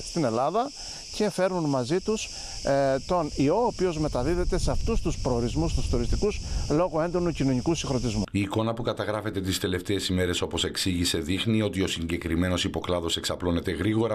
στην Ελλάδα και φέρνουν μαζί τους τον ιό, ο οποίος μεταδίδεται σε αυτούς τους προορισμούς, τους τουριστικούς, λόγω έντονου κοινωνικού συγχρονισμού. Η εικόνα που καταγράφεται τις τελευταίες ημέρες, όπως εξήγησε, δείχνει ότι ο συγκεκριμένος υποκλάδος εξαπλώνεται γρήγορα